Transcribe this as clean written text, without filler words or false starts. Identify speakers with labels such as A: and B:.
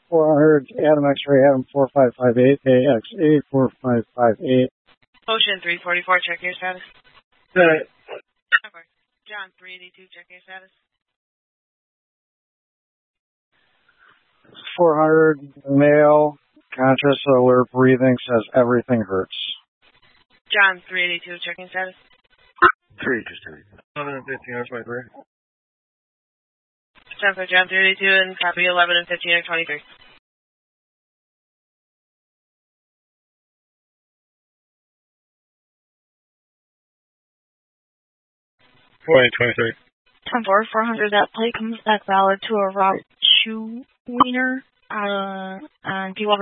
A: 400 Adam X-ray Adam 4558 AXA 4558.
B: Ocean 344, check your status.
A: Alright.
B: John 382, check your status.
A: 400 male, conscious, alert, breathing, says everything hurts.
B: John 382, checking status.
A: 382. 11:15 or 23.
B: John for John 382 and copy 11 and 15 or 23.
A: 23.
C: 400, that plate comes back valid to a route shoe wiener on P11.